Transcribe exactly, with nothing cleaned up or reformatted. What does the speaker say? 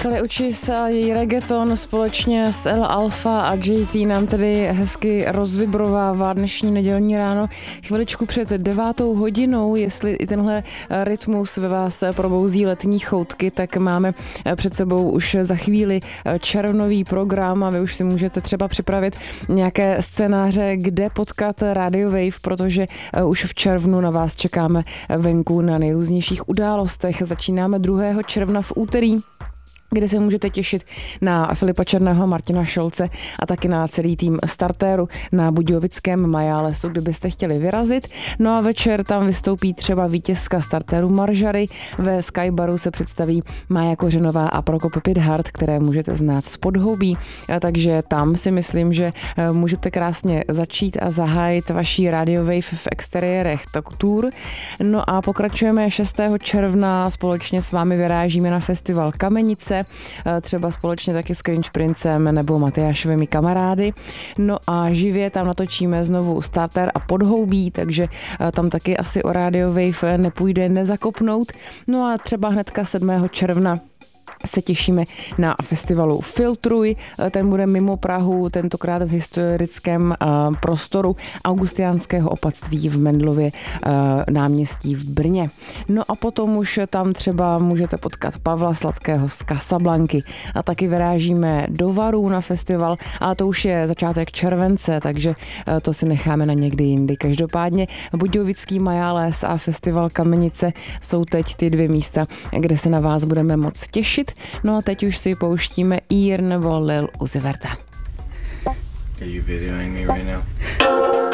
Kali Uchis a její reggaeton společně s El Alfa a J T nám tedy hezky rozvibrovává dnešní nedělní ráno. Chviličku před devátou hodinou, jestli i tenhle rytmus ve vás probouzí letní choutky, tak máme před sebou už za chvíli červnový program a vy už si můžete třeba připravit nějaké scénáře, kde potkat Radio Wave, protože už v červnu na vás čekáme venku na nejrůznějších událostech. Začínáme druhého června v úterý, kde se můžete těšit na Filipa Černého, Martina Šolce a taky na celý tým Startéru na Budějovickém Majálesu, kdybyste chtěli vyrazit. No a večer tam vystoupí třeba vítězka Startéru Maržary, ve Skybaru se představí Mája Kořenová a Prokop Pithart, které můžete znát z Podhoubí, takže tam si myslím, že můžete krásně začít a zahájit vaší Radio Wave v exteriérech Tour. No a pokračujeme šestého června, společně s vámi vyrážíme na festival Kamenice, třeba společně taky s Cringe Princem nebo Matyášovými kamarády. No a živě tam natočíme znovu Starter a Podhoubí, takže tam taky asi o Radio Wave nepůjde nezakopnout. No a třeba hnedka sedmého června se těšíme na festivalu Filtruj, ten bude mimo Prahu, tentokrát v historickém uh, prostoru Augustiánského opatství v Mendlově uh, náměstí v Brně. No a potom už tam třeba můžete potkat Pavla Sladkého z Casablanky a taky vyrážíme do Varů na festival, ale to už je začátek července, takže uh, to si necháme na někdy jindy. Každopádně Budějovický Majáles a festival Kamenice jsou teď ty dvě místa, kde se na vás budeme moc těšit. No a teď už si pouštíme Ear nebo Lil Uzi Verta. Are you videoing me right now?